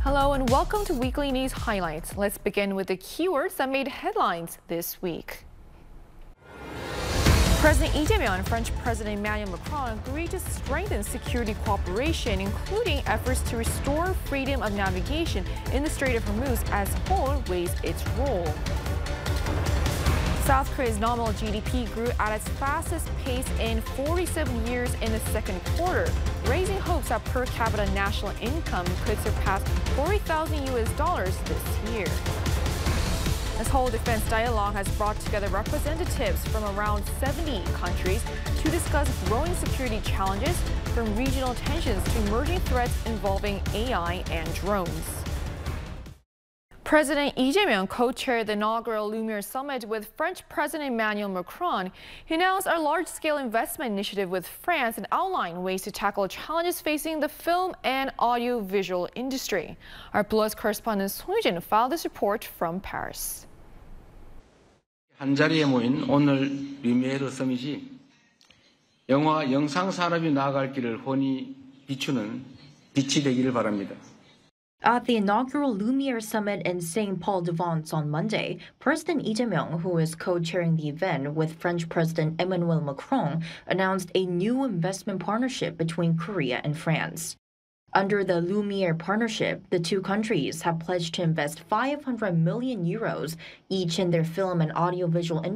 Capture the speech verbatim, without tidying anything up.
Hello and welcome to Weekly News Highlights. Let's begin with the keywords that made headlines this week. President Lee Jae-myung and French President Emmanuel Macron agreed to strengthen security cooperation, including efforts to restore freedom of navigation in the Strait of Hormuz as Seoul weighs its role. South Korea's nominal G D P grew at its fastest pace in forty-seven years in the second quarter, raising hopes that per capita national income could surpass forty thousand U S dollars this year. The Seoul Defense Dialogue has brought together representatives from around seventy countries to discuss growing security challenges, from regional tensions to emerging threats involving A I and drones. President Lee Jae-myung co-chaired the inaugural Lumiere Summit with French President Emmanuel Macron. He announced a large-scale investment initiative with France and outlined ways to tackle challenges facing the film and audiovisual industry. Our Plus correspondent Song Yu-jin filed this report from Paris. 한자리에 모인 오늘 루미에르 서밋이 영화 영상 산업이 나아갈 길을 훤히 비추는 빛이 되기를 바랍니다. At the inaugural Lumiere Summit in Saint Paul-de-Vence on Monday, President Lee Jae-myung, who is co-chairing the event with French President Emmanuel Macron, announced a new investment partnership between Korea and France. Under the Lumiere partnership, the two countries have pledged to invest five hundred million euros each in their film and audiovisual industry.